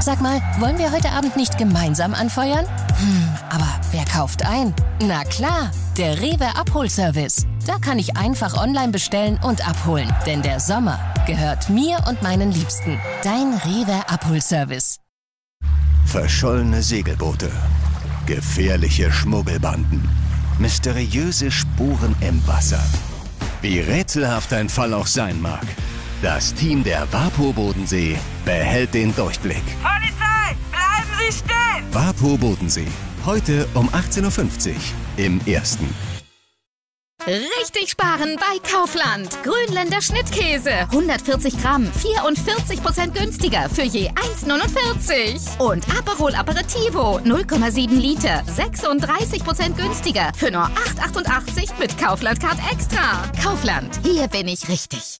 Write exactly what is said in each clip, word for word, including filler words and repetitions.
Sag mal, wollen wir heute Abend nicht gemeinsam anfeuern? Hm, aber wer kauft ein? Na klar, der Rewe Abholservice. Da kann ich einfach online bestellen und abholen. Denn der Sommer gehört mir und meinen Liebsten. Dein Rewe Abholservice. Verschollene Segelboote, gefährliche Schmuggelbanden, mysteriöse Spuren im Wasser. Wie rätselhaft ein Fall auch sein mag, das Team der WaPo Bodensee behält den Durchblick. Polizei, bleiben Sie stehen! WaPo Bodensee, heute um achtzehn Uhr fünfzig im Ersten. Richtig sparen bei Kaufland. Grünländer Schnittkäse. hundertvierzig Gramm, vierundvierzig Prozent günstiger für je eins Komma neunundvierzig. Und Aperol Aperitivo, null Komma sieben Liter, sechsunddreißig Prozent günstiger für nur acht Komma achtundachtzig mit Kaufland Card Extra. Kaufland, hier bin ich richtig.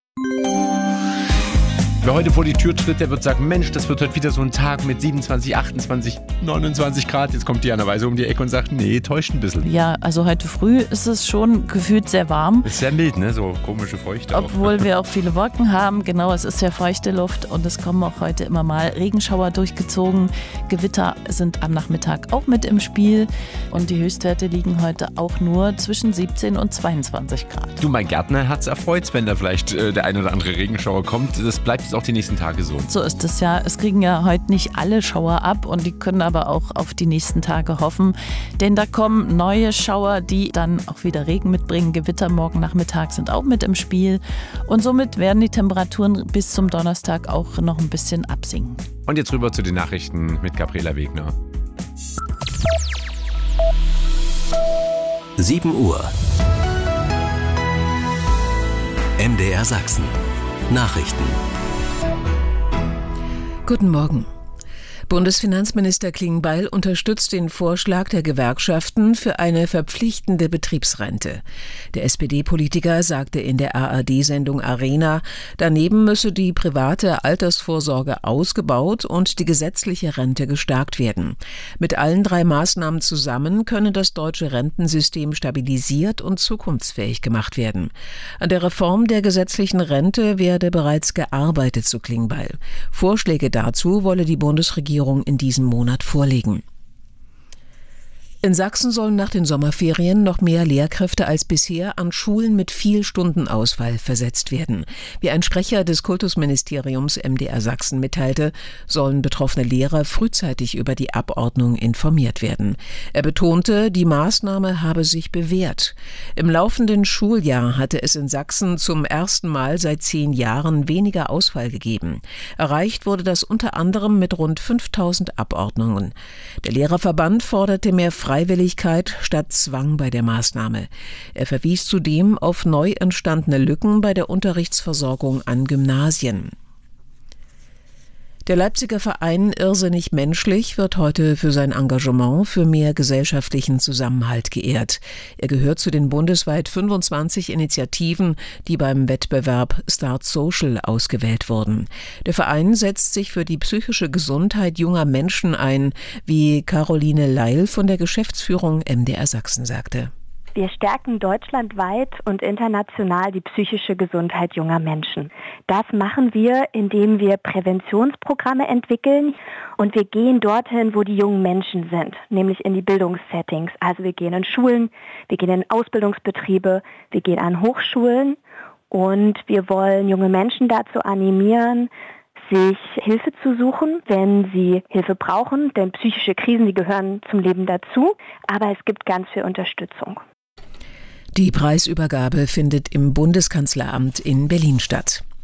Wer heute vor die Tür tritt, der wird sagen, Mensch, das wird heute wieder so ein Tag mit siebenundzwanzig, achtundzwanzig, neunundzwanzig Grad. Jetzt kommt Diana Weise um die Ecke und sagt, nee, täuscht ein bisschen. Ja, also heute früh ist es schon gefühlt sehr warm. Ist sehr mild, ne? So komische Feuchte. Obwohl wir auch viele Wolken haben. Genau, es ist sehr feuchte Luft und es kommen auch heute immer mal Regenschauer durchgezogen. Gewitter sind am Nachmittag auch mit im Spiel und die Höchstwerte liegen heute auch nur zwischen siebzehn und zweiundzwanzig Grad. Du, mein Gärtner hat's erfreut, wenn da vielleicht äh, der ein oder andere Regenschauer kommt. Das bleibt jetzt auch die nächsten Tage so. So ist es ja. Es kriegen ja heute nicht alle Schauer ab und die können aber auch auf die nächsten Tage hoffen. Denn da kommen neue Schauer, die dann auch wieder Regen mitbringen. Gewitter morgen Nachmittag sind auch mit im Spiel. Und somit werden die Temperaturen bis zum Donnerstag auch noch ein bisschen absinken. Und jetzt rüber zu den Nachrichten mit Gabriela Wegner. sieben Uhr. M D R Sachsen. Nachrichten. Guten Morgen. Bundesfinanzminister Klingbeil unterstützt den Vorschlag der Gewerkschaften für eine verpflichtende Betriebsrente. Der S P D-Politiker sagte in der A R D-Sendung Arena, daneben müsse die private Altersvorsorge ausgebaut und die gesetzliche Rente gestärkt werden. Mit allen drei Maßnahmen zusammen könne das deutsche Rentensystem stabilisiert und zukunftsfähig gemacht werden. An der Reform der gesetzlichen Rente werde bereits gearbeitet, so Klingbeil. Vorschläge dazu wolle die Bundesregierung in diesem Monat vorlegen. In Sachsen sollen nach den Sommerferien noch mehr Lehrkräfte als bisher an Schulen mit viel Stundenausfall versetzt werden. Wie ein Sprecher des Kultusministeriums M D R Sachsen mitteilte, sollen betroffene Lehrer frühzeitig über die Abordnung informiert werden. Er betonte, die Maßnahme habe sich bewährt. Im laufenden Schuljahr hatte es in Sachsen zum ersten Mal seit zehn Jahren weniger Ausfall gegeben. Erreicht wurde das unter anderem mit rund fünftausend Abordnungen. Der Lehrerverband forderte mehr Freiwilligkeit statt Zwang bei der Maßnahme. Er verwies zudem auf neu entstandene Lücken bei der Unterrichtsversorgung an Gymnasien. Der Leipziger Verein Irrsinnig Menschlich wird heute für sein Engagement für mehr gesellschaftlichen Zusammenhalt geehrt. Er gehört zu den bundesweit fünfundzwanzig Initiativen, die beim Wettbewerb Start Social ausgewählt wurden. Der Verein setzt sich für die psychische Gesundheit junger Menschen ein, wie Caroline Leil von der Geschäftsführung M D R Sachsen sagte. Wir stärken deutschlandweit und international die psychische Gesundheit junger Menschen. Das machen wir, indem wir Präventionsprogramme entwickeln und wir gehen dorthin, wo die jungen Menschen sind, nämlich in die Bildungssettings. Also wir gehen in Schulen, wir gehen in Ausbildungsbetriebe, wir gehen an Hochschulen und wir wollen junge Menschen dazu animieren, sich Hilfe zu suchen, wenn sie Hilfe brauchen, denn psychische Krisen, die gehören zum Leben dazu, aber es gibt ganz viel Unterstützung. Die Preisübergabe findet im Bundeskanzleramt in Berlin statt.